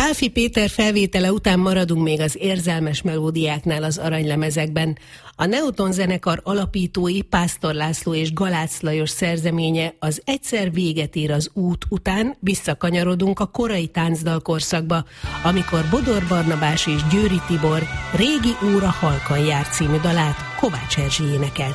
Pálffy Péter felvétele után maradunk még az érzelmes melódiáknál az aranylemezekben. A Neoton zenekar alapítói Pásztor László és Galácz Lajos szerzeménye az Egyszer véget ér az út után visszakanyarodunk a korai táncdalkorszakba, amikor Bodor Barnabás és Győri Tibor Régi óra halkan jár című dalát Kovács Erzsi énekelte.